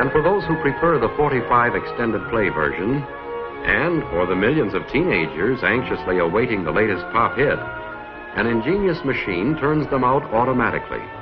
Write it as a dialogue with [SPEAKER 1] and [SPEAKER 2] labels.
[SPEAKER 1] And for those who prefer the 45 extended play version, and for the millions of teenagers anxiously awaiting the latest pop hit, an ingenious machine turns them out automatically.